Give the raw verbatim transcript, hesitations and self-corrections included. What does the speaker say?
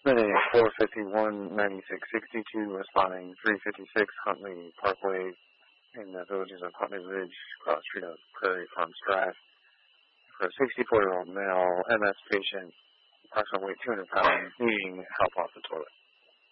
Minute four fifty-one ninety-six sixty-two, responding three fifty-six Huntley Parkway in the villages of Huntley Ridge, cross street of Prairie Farms Drive. For a sixty-four-year-old male M S patient, approximately weight two hundred pounds, needing help off the toilet.